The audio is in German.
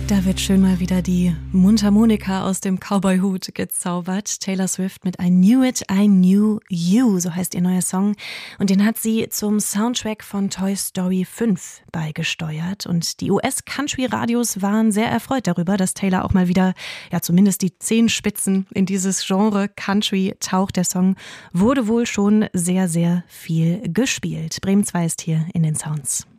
Da wird schön mal wieder die Mundharmonika aus dem Cowboy-Hut gezaubert. Taylor Swift mit I Knew It, I Knew You, so heißt ihr neuer Song. Und den hat sie zum Soundtrack von Toy Story 5 beigesteuert. Und die US-Country-Radios waren sehr erfreut darüber, dass Taylor auch mal wieder, ja zumindest die Zehenspitzen in dieses Genre Country taucht. Der Song wurde wohl schon sehr, sehr viel gespielt. Bremen 2 ist hier in den Sounds.